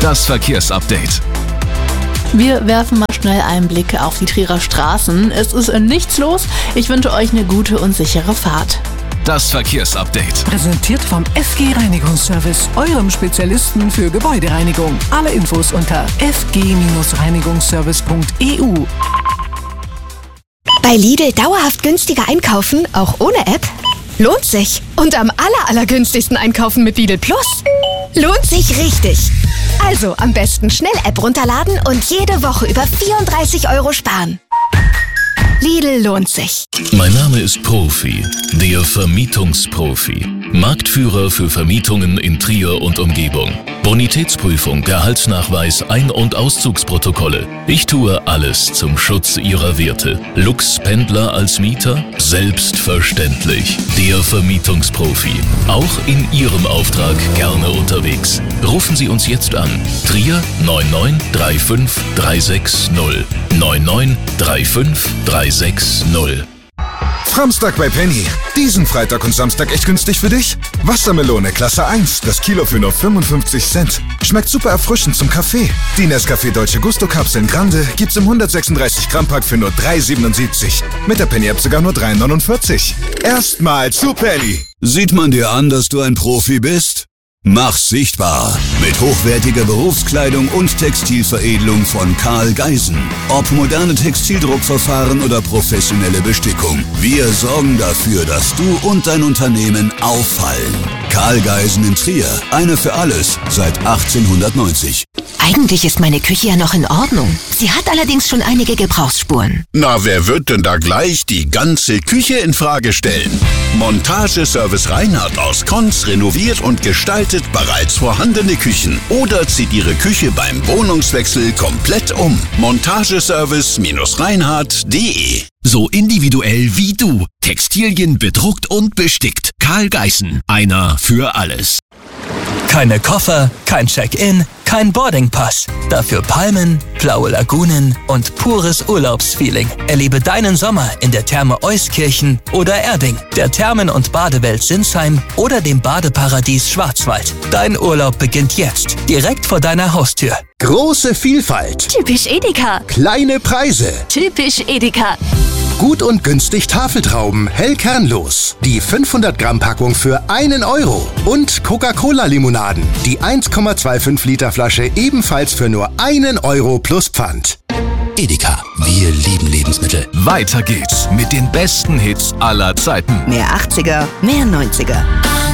Das Verkehrsupdate. Wir werfen mal schnell einen Blick auf die Trierer Straßen. Es ist nichts los. Ich wünsche euch eine gute und sichere Fahrt. Das Verkehrsupdate. Präsentiert vom FG Reinigungsservice, eurem Spezialisten für Gebäudereinigung. Alle Infos unter fg-reinigungsservice.eu. Bei Lidl dauerhaft günstiger einkaufen, auch ohne App? Lohnt sich. Und am allergünstigsten einkaufen mit Lidl Plus? Lohnt sich richtig. Also am besten schnell App runterladen und jede Woche über 34 € sparen. Lidl lohnt sich. Mein Name ist Profi, der Vermietungsprofi. Marktführer für Vermietungen in Trier und Umgebung. Bonitätsprüfung, Gehaltsnachweis, Ein- und Auszugsprotokolle. Ich tue alles zum Schutz Ihrer Werte. Lux-Pendler als Mieter? Selbstverständlich. Der Vermietungsprofi. Auch in Ihrem Auftrag gerne unterwegs. Rufen Sie uns jetzt an. Trier 99 35 360 99 35 360. Samstag bei Penny. Diesen Freitag und Samstag echt günstig für dich? Wassermelone Klasse 1, das Kilo für nur 55 Cent. Schmeckt super erfrischend zum Kaffee. Die Nescafé Dolce Gusto Kapseln Grande gibt's im 136 Gramm Pack für nur 3,77. Mit der Penny App sogar nur 3,49. Erstmal zu Penny. Sieht man dir an, dass du ein Profi bist? Mach's sichtbar mit hochwertiger Berufskleidung und Textilveredelung von Karl Geisen. Ob moderne Textildruckverfahren oder professionelle Bestickung. Wir sorgen dafür, dass du und dein Unternehmen auffallen. Karl Geisen in Trier. Eine für alles seit 1890. Eigentlich ist meine Küche ja noch in Ordnung. Sie hat allerdings schon einige Gebrauchsspuren. Na, wer wird denn da gleich die ganze Küche in Frage stellen? Montageservice Reinhardt aus Konz renoviert und gestaltet bereits vorhandene Küchen oder zieht Ihre Küche beim Wohnungswechsel komplett um. Montageservice-reinhardt.de. So individuell wie du. Textilien bedruckt und bestickt. Karl Geisen. Einer für alles. Keine Koffer, kein Check-in, kein Boardingpass. Dafür Palmen, blaue Lagunen und pures Urlaubsfeeling. Erlebe deinen Sommer in der Therme Euskirchen oder Erding, der Thermen- und Badewelt Sinsheim oder dem Badeparadies Schwarzwald. Dein Urlaub beginnt jetzt, direkt vor deiner Haustür. Große Vielfalt. Typisch Edeka. Kleine Preise. Typisch Edeka. Gut und günstig Tafeltrauben, hell kernlos. Die 500 Gramm Packung für 1 €. Und Coca-Cola-Limonaden. Die 1,25 Liter Flasche ebenfalls für nur 1 € plus Pfand. Edeka. Wir lieben Lebensmittel. Weiter geht's mit den besten Hits aller Zeiten. Mehr 80er, mehr 90er.